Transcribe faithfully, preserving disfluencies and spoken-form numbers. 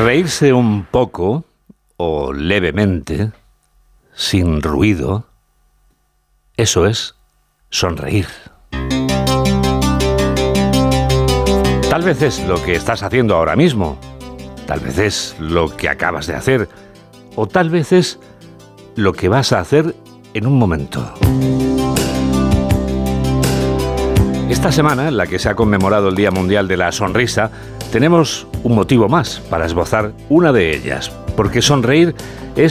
Reírse un poco o levemente, sin ruido, eso es sonreír. Tal vez es lo que estás haciendo ahora mismo, tal vez es lo que acabas de hacer, o tal vez es lo que vas a hacer en un momento. Esta semana, en la que se ha conmemorado el Día Mundial de la Sonrisa, tenemos un motivo más para esbozar una de ellas, porque sonreír es